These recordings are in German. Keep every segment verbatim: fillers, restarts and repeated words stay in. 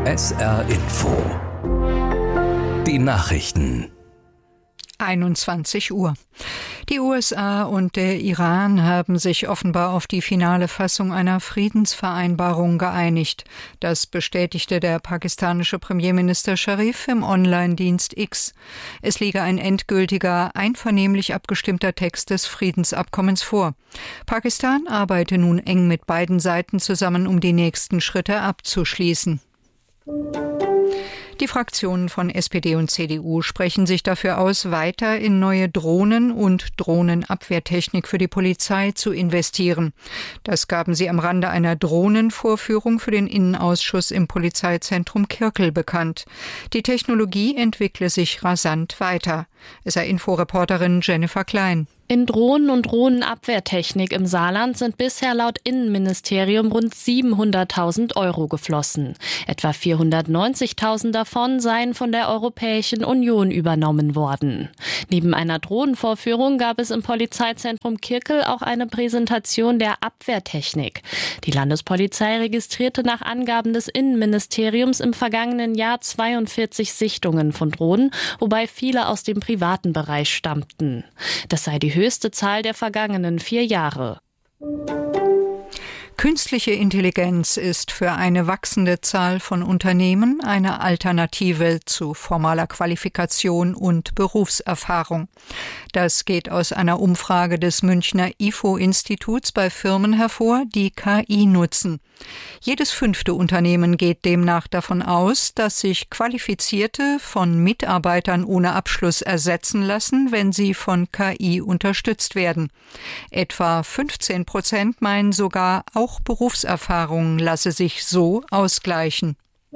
S R Info. Die Nachrichten. einundzwanzig Uhr. Die U S A und der Iran haben sich offenbar auf die finale Fassung einer Friedensvereinbarung geeinigt. Das bestätigte der pakistanische Premierminister Sharif im Online-Dienst X. Es liege ein endgültiger, einvernehmlich abgestimmter Text des Friedensabkommens vor. Pakistan arbeite nun eng mit beiden Seiten zusammen, um die nächsten Schritte abzuschließen. Die Fraktionen von S P D und C D U sprechen sich dafür aus, weiter in neue Drohnen und Drohnenabwehrtechnik für die Polizei zu investieren. Das gaben sie am Rande einer Drohnenvorführung für den Innenausschuss im Polizeizentrum Kirkel bekannt. Die Technologie entwickle sich rasant weiter. S R-Info-Reporterin Jennifer Klein. In Drohnen und Drohnenabwehrtechnik im Saarland sind bisher laut Innenministerium rund siebenhunderttausend Euro geflossen. Etwa vierhundertneunzigtausend davon seien von der Europäischen Union übernommen worden. Neben einer Drohnenvorführung gab es im Polizeizentrum Kirkel auch eine Präsentation der Abwehrtechnik. Die Landespolizei registrierte nach Angaben des Innenministeriums im vergangenen Jahr zweiundvierzig Sichtungen von Drohnen, wobei viele aus dem privaten Bereich stammten. Das sei die höchste Zahl der vergangenen vier Jahre. Künstliche Intelligenz ist für eine wachsende Zahl von Unternehmen eine Alternative zu formaler Qualifikation und Berufserfahrung. Das geht aus einer Umfrage des Münchner I F O-Instituts bei Firmen hervor, die K I nutzen. Jedes fünfte Unternehmen geht demnach davon aus, dass sich Qualifizierte von Mitarbeitern ohne Abschluss ersetzen lassen, wenn sie von K I unterstützt werden. Etwa fünfzehn Prozent meinen sogar, auch Berufserfahrung lasse sich so ausgleichen.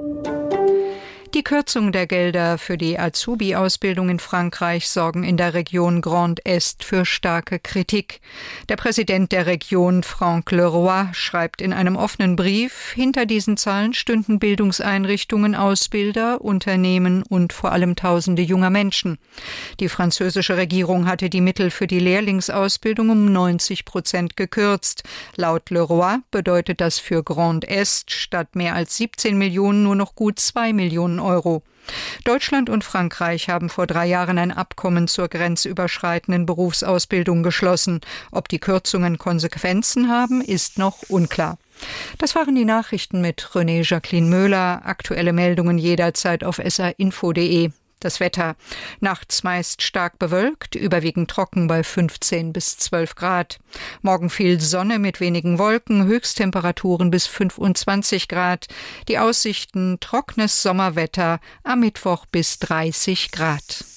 Die Kürzung der Gelder für die Azubi-Ausbildung in Frankreich sorgen in der Region Grand Est für starke Kritik. Der Präsident der Region, Franck Leroy, schreibt in einem offenen Brief, hinter diesen Zahlen stünden Bildungseinrichtungen, Ausbilder, Unternehmen und vor allem Tausende junger Menschen. Die französische Regierung hatte die Mittel für die Lehrlingsausbildung um neunzig Prozent gekürzt. Laut Leroy bedeutet das für Grand Est statt mehr als siebzehn Millionen nur noch gut zwei Millionen Euro. Deutschland und Frankreich haben vor drei Jahren ein Abkommen zur grenzüberschreitenden Berufsausbildung geschlossen. Ob die Kürzungen Konsequenzen haben, ist noch unklar. Das waren die Nachrichten mit René Jacqueline Möhler. Aktuelle Meldungen jederzeit auf s r info punkt de. Das Wetter. Nachts meist stark bewölkt, überwiegend trocken bei fünfzehn bis zwölf Grad. Morgen viel Sonne mit wenigen Wolken, Höchsttemperaturen bis fünfundzwanzig Grad. Die Aussichten trockenes Sommerwetter, am Mittwoch bis dreißig Grad.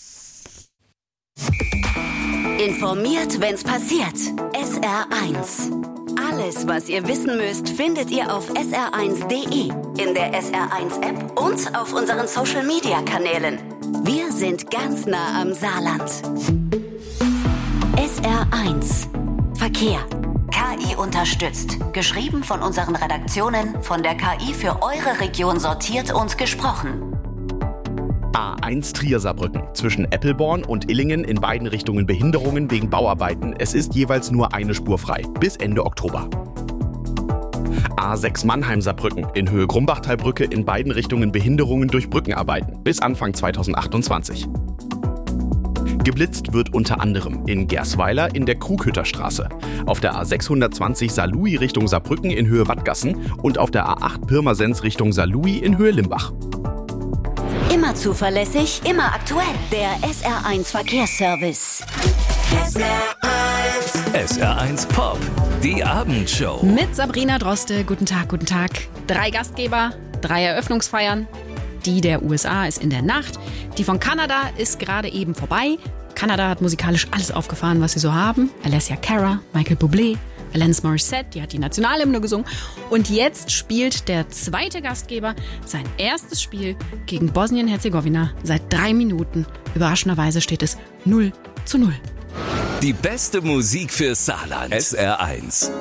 Informiert, wenn's passiert. S R eins. Alles, was ihr wissen müsst, findet ihr auf s r eins punkt de, in der S R eins App und auf unseren Social-Media-Kanälen. Wir sind ganz nah am Saarland. S R eins. Verkehr. K I unterstützt. Geschrieben von unseren Redaktionen, von der K I für eure Region sortiert und gesprochen. A eins Trier-Saarbrücken. Zwischen Eppelborn und Illingen in beiden Richtungen Behinderungen wegen Bauarbeiten. Es ist jeweils nur eine Spur frei. Bis Ende Oktober. A sechs Mannheim-Saarbrücken. In Höhe Grumbachtalbrücke in beiden Richtungen Behinderungen durch Brückenarbeiten. Bis Anfang zweitausendachtundzwanzig. Geblitzt wird unter anderem in Gersweiler in der Krughütterstraße, auf der A sechshundertzwanzig Saarlouis Richtung Saarbrücken in Höhe Wattgassen und auf der A acht Pirmasens Richtung Saarlouis in Höhe Limbach. Immer zuverlässig, immer aktuell. Der S R eins Verkehrsservice. S R eins. S R eins Pop. Die Abendshow. Mit Sabrina Droste. Guten Tag, guten Tag. Drei Gastgeber, drei Eröffnungsfeiern. Die der U S A ist in der Nacht. Die von Kanada ist gerade eben vorbei. Kanada hat musikalisch alles aufgefahren, was sie so haben. Alessia Cara, Michael Bublé, Alanis Morissette, die hat die Nationalhymne gesungen. Und jetzt spielt der zweite Gastgeber sein erstes Spiel gegen Bosnien-Herzegowina seit drei Minuten. Überraschenderweise steht es null zu null. Die beste Musik für Saarland. S R eins.